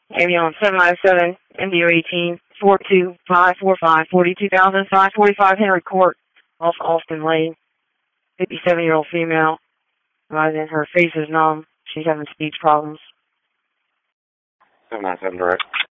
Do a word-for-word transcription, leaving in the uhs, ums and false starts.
Ambulance seven nine seven, M D O eighteen, four two five four five, forty-two thousand five forty-five Henry Court, off Austin Lane. fifty-seven-year-old female. Rising, her face is numb. She's having speech problems. seven nine seven direct.